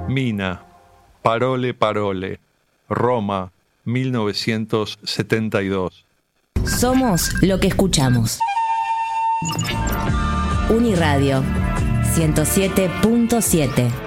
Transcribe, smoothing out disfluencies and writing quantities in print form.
Mina, Parole Parole, Roma, 1972. Somos lo que escuchamos. Uniradio 107.7.